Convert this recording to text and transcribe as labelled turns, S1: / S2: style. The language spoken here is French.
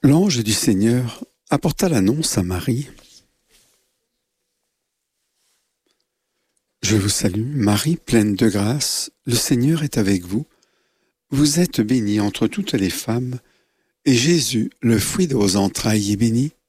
S1: L'ange du Seigneur apporta l'annonce à Marie. Je vous salue, Marie, pleine de grâce, le Seigneur est avec vous. Vous êtes bénie entre toutes les femmes, et Jésus, le fruit de vos entrailles, est béni.